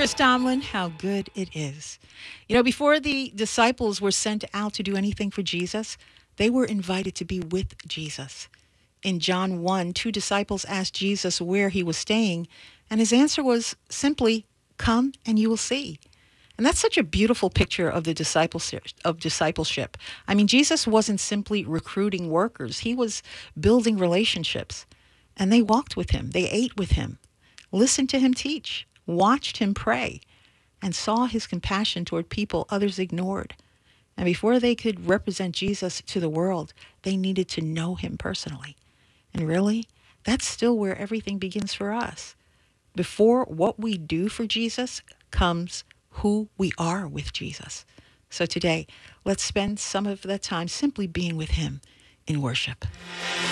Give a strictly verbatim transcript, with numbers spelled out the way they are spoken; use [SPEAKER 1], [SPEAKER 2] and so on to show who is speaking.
[SPEAKER 1] Chris Tomlin, how good it is. You know, before the disciples were sent out to do anything for Jesus, they were invited to be with Jesus. In John one, two disciples asked Jesus where he was staying, and his answer was simply, "Come and you will see." And that's such a beautiful picture of the discipleship of discipleship. I mean, Jesus wasn't simply recruiting workers. He was building relationships. And they walked with him. They ate with him, listened to him teach, watched him pray, and saw his compassion toward people others ignored. And before they could represent Jesus to the world, they needed to know him personally. And really, that's still where everything begins for us. Before what we do for Jesus comes who we are with Jesus. So today, let's spend some of that time simply being with him in worship.